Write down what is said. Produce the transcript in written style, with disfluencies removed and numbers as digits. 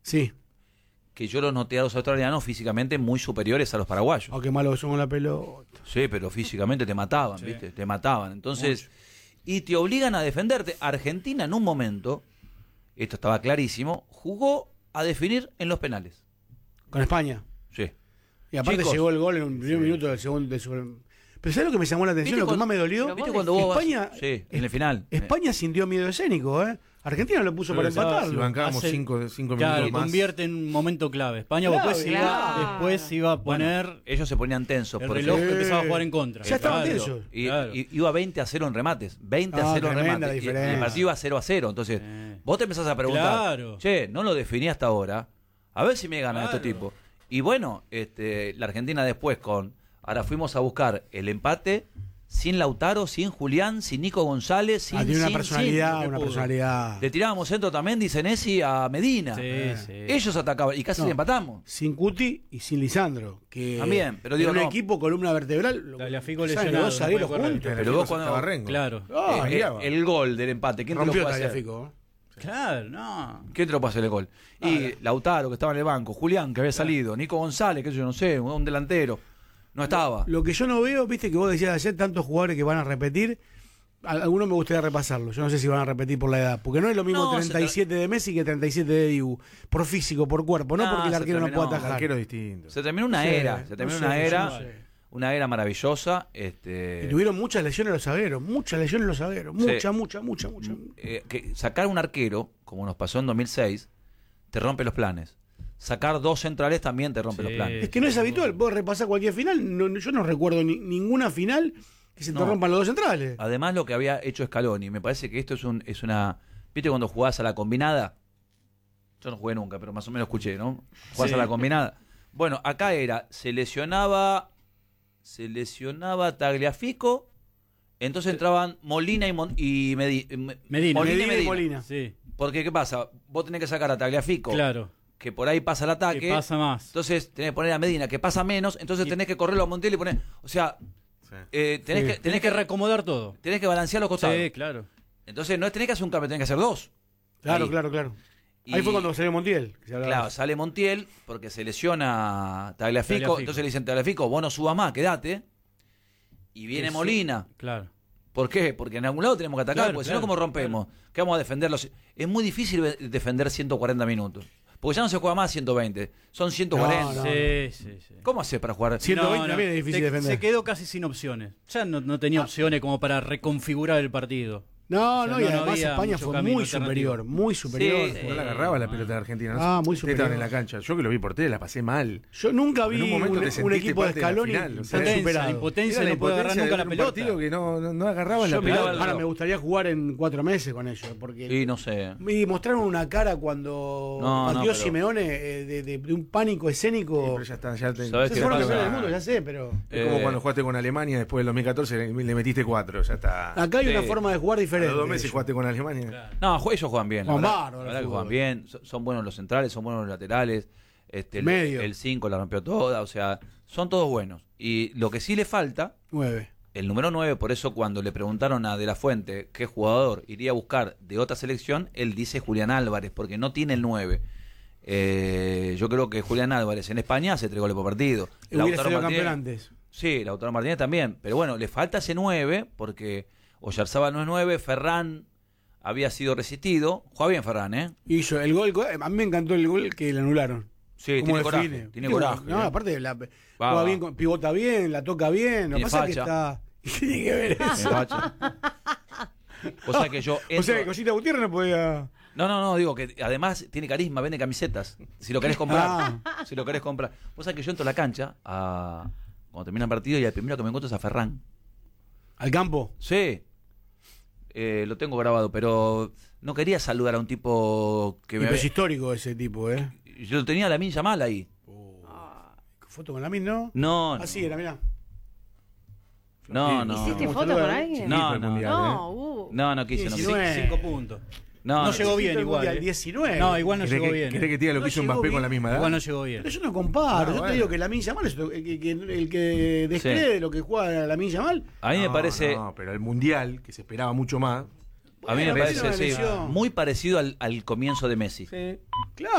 Sí. Que yo los noté a los australianos físicamente muy superiores a los paraguayos. Oh, qué malo que somos la pelota. Sí, pero físicamente te mataban, ¿viste? Te mataban. Entonces, y te obligan a defenderte. Argentina en un momento, esto estaba clarísimo, jugó a definir en los penales. Con España. Sí. Y aparte Chicos, llegó el gol en un primer minuto del segundo. Pero ¿sabes lo que me llamó la atención? Lo que más me dolió. ¿Viste cuando vos España, sí, en el final. España sintió miedo escénico, ¿eh? Argentina lo puso para empatarlo. Si bancábamos 5 Claro, minutos más. convierte en un momento clave. España Clave, después iba a poner Ellos se ponían tensos. el porque reloj que empezaba a jugar en contra. Ya estaban Claro. tensos. y iba 20-0 en remates. 20-0 en tremenda remates. la Y diferencia. el partido iba 0-0. Entonces, vos te empezás a preguntar, Claro. che, no lo definí hasta ahora. A ver si me ganan Claro. este tipo. Y bueno, la Argentina después ahora fuimos a buscar el empate sin Lautaro, sin Julián, sin Nico González, sin... Tiene una sin- personalidad, sin- una personalidad. Le tirábamos centro también, dice Nessi, a Medina. Sí. Ellos atacaban y casi le empatamos. Sin Cuti y sin Lisandro. Que También, pero digo, era un no. equipo columna vertebral. Tagliafico ¿Saben? lesionado, Dos no zagueros puede correr. juntos. Pero vos cuando- Tabarrengo. Claro. El gol del empate, ¿quién te lo Rompió puede hacer? Tagliafico. Claro, no. ¿Quién te lo puede hacer el gol? Y Lautaro, que estaba en el banco, Julián, que había salido, Nico González, que yo no sé, un delantero, no estaba. Lo que yo no veo, viste que vos decías ayer, tantos jugadores que van a repetir. Algunos me gustaría repasarlo. Yo no sé si van a repetir por la edad. Porque no es lo mismo No, 37 de Messi que 37 de Dibu. Por físico, por cuerpo. No, No, porque el se arquero no terminó. puede El atajar. arquero es distinto. Se terminó una No sé, era, se terminó no una sé, era, yo no sé. una era maravillosa. Y tuvieron muchas lesiones los zagueros. Muchas lesiones los zagueros. Sí. Mucha. Que sacar un arquero, como nos pasó en 2006, te rompe los planes. Sacar dos centrales también te rompe Sí. los planes. Es que no es habitual. Vos repasás cualquier final. Yo no recuerdo ninguna final que se te No. rompan los dos centrales. Además, lo que había hecho Scaloni, me parece que esto es una... ¿Viste cuando jugás a la combinada? Yo no jugué nunca, pero más o menos escuché, ¿no? Jugás Sí. a la combinada. Bueno, acá se lesionaba Tagliafico, entonces entraban Molina y Medina. Molina y Molina. Sí, Porque, ¿qué pasa? Vos tenés que sacar a Tagliafico, claro. que por ahí pasa el ataque. Que pasa más. Entonces tenés que poner a Medina, que pasa menos, entonces tenés que correrlo a Montiel y poner... O sea, tenés Tenés que reacomodar todo. que balancear los costados. Sí, claro. Entonces no tenés que hacer un cambio, tenés que hacer dos. Claro, Ahí. claro. Y- Ahí fue cuando salió Montiel. que se hablaba. Claro, sale Montiel porque se lesiona Tagliafico, Tagliafico. entonces le dicen Tagliafico, vos no subas más, quedate. Y viene Que Molina. Claro. ¿Por qué? Porque en algún lado tenemos que atacar, Claro, porque si claro, no, ¿cómo rompemos? ¿Qué vamos a defenderlos? Es muy difícil defender 140 minutos. Porque ya no se juega más 120, son 140. No. Sí. ¿¿Cómo haces para jugar? 120 también es difícil defender. Se quedó casi sin opciones. Ya no tenía opciones como para reconfigurar el partido. No, O sea, y no además había España mucho fue camino muy alternativo. superior, muy superior. Sí, No la agarraba la pelota de Argentina. ¿no? Ah, muy Ustedes superior. estaban en la cancha. Yo que lo vi por tele la pasé mal. Yo nunca vi En un momento te un sentiste equipo de parte de la Scaloni final, o sea, tan Potencia, superado. impotencia, Era no puede agarrar impotencia nunca de la un pelota. partido que no agarraban la Yo miraba pelota. Ahora me gustaría jugar en 4 meses con ellos, porque Y no sé. y mostraron una cara cuando No, partió pero- Simeone de un pánico escénico. Pero ya está, ya te, ¿Sabés Se qué fueron pasa? campeones del mundo, ya sé, pero Es como cuando jugaste con Alemania después del 2014 le metiste 4, ya está. acá hay Sí. una forma de jugar A diferente. los 2 meses ellos. jugaste con Alemania. Claro. No, ellos juegan bien. Juegan la verdad, bárbaro la verdad el que juegan fútbol. bien. Son buenos los centrales, son buenos los laterales. El Medio. El 5 la rompió toda. O sea, son todos buenos. Y lo que sí le falta, 9. el número 9, por eso cuando le preguntaron a De La Fuente qué jugador iría a buscar de otra selección, él dice Julián Álvarez, porque no tiene el 9. Yo creo que Julián Álvarez en España hace 3 goles por partido. Hubiera sido Martínez- campeón antes. Sí, Lautaro Martínez también. Pero bueno, le falta ese 9, porque Oyarzabal no es 9, Ferran había sido resistido. Juega bien Ferran, ¿eh? Hizo el gol, a mí me encantó el gol que le anularon. Sí, Cómo tiene coraje. define. Tiene Digo, coraje. No, ¿eh? aparte Va. juega bien, pivota bien, la toca bien. Lo que Tiene pasa es que facha. está. Tiene que ver Me eso. bacha. O sea que yo O sea, entro- que Cosita Gutiérrez no podía. No, digo que además tiene carisma, vende camisetas. Si lo querés comprar. Si lo querés comprar. Vos sabés que yo entro a la cancha cuando termina el partido y el primero que me encuentro es a Ferran. Al campo. Sí. Lo tengo grabado, pero no quería saludar a un tipo que Y me es histórico ese tipo, ¿eh? Yo tenía a Lamine Yamal ahí. Foto con la misma, ¿no? No, no. Así era, mirá. No, no. ¿Hiciste Como foto saluda, con ¿eh? alguien? No, el no, mundial, No, No, quise, no quise. 19. 5 puntos. No, No llegó bien El igual. Mundial 19. No, igual no ¿Querés llegó que, bien. ¿Querés que te diga lo No que hizo llegó Mbappé bien. con la misma edad? Igual no llegó bien. Pero yo no comparo. Yo bueno. te digo que Lamine Yamal es el que descree lo que juega Lamine Yamal. A mí me No, parece. No, pero el mundial, que se esperaba mucho más. A mí me Bueno, parece pero sí, tiene una lesión. muy parecido al comienzo de Messi. Claro.